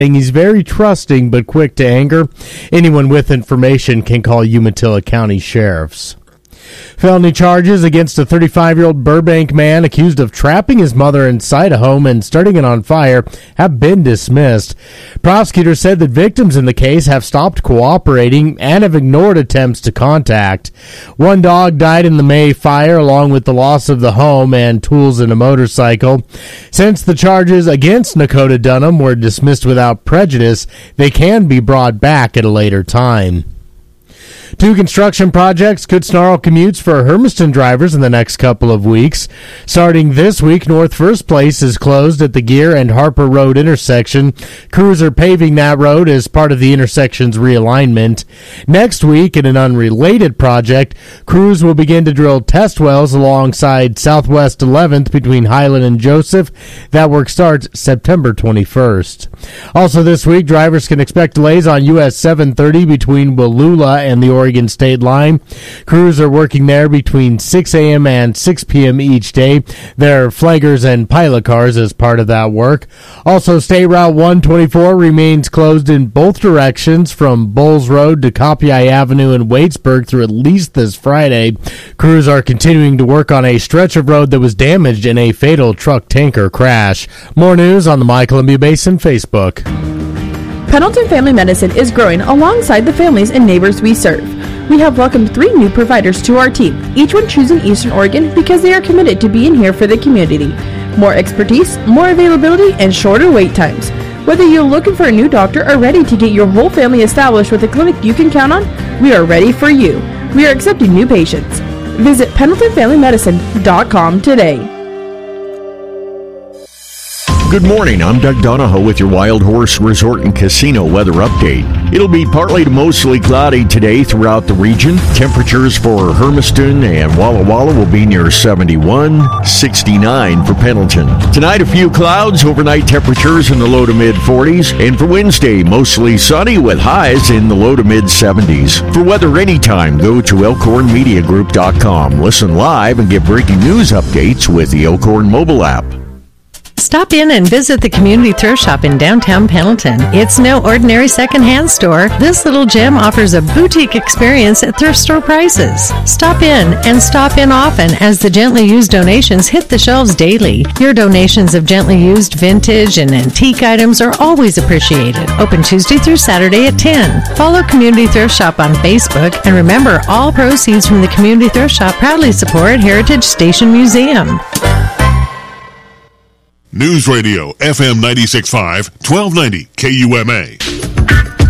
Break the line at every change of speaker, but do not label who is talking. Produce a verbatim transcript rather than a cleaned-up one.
He's very trusting but quick to anger. Anyone with information can call Umatilla County Sheriffs. Felony charges against a thirty-five-year-old Burbank man accused of trapping his mother inside a home and starting it on fire have been dismissed. Prosecutors said that victims in the case have stopped cooperating and have ignored attempts to contact. One dog died in the May fire along with the loss of the home and tools and a motorcycle. Since the charges against Nakota Dunham were dismissed without prejudice, they can be brought back at a later time. Two construction projects could snarl commutes for Hermiston drivers in the next couple of weeks. Starting this week, North First Place is closed at the Gear and Harper Road intersection. Crews are paving that road as part of the intersection's realignment. Next week, in an unrelated project, crews will begin to drill test wells alongside Southwest eleventh between Highland and Joseph. That work starts September twenty-first. Also this week, drivers can expect delays on U S seven thirty between Wallula and the Oregon state line. Crews are working there between six a.m. and six p.m. each day. There are flaggers and pilot cars as part of that work. Also, State Route one twenty-four remains closed in both directions from Bulls Road to Copiae Avenue in Waitsburg through at least this Friday. Crews are continuing to work on a stretch of road that was damaged in a fatal truck-tanker crash. More news on the My Columbia Basin Facebook.
Pendleton Family Medicine is growing alongside the families and neighbors we serve. We have welcomed three new providers to our team, each one choosing Eastern Oregon because they are committed to being here for the community. More expertise, more availability, and shorter wait times. Whether you're looking for a new doctor or ready to get your whole family established with a clinic you can count on, we are ready for you. We are accepting new patients. Visit pendleton family medicine dot com today.
Good morning, I'm Doug Donahoe with your Wild Horse Resort and Casino weather update. It'll be partly to mostly cloudy today throughout the region. Temperatures for Hermiston and Walla Walla will be near seventy-one, sixty-nine for Pendleton. Tonight, a few clouds, overnight temperatures in the low to mid forties. And for Wednesday, mostly sunny with highs in the low to mid seventies. For weather anytime, go to elkhorn media group dot com. Listen live and get breaking news updates with the Elkhorn mobile app.
Stop in and visit the Community Thrift Shop in downtown Pendleton. It's no ordinary secondhand store. This little gem offers a boutique experience at thrift store prices. Stop in and stop in often as the gently used donations hit the shelves daily. Your donations of gently used vintage and antique items are always appreciated. Open Tuesday through Saturday at ten. Follow Community Thrift Shop on Facebook, and remember, all proceeds from the Community Thrift Shop proudly support Heritage Station Museum.
News Radio, F M ninety-six point five, twelve ninety K U M A.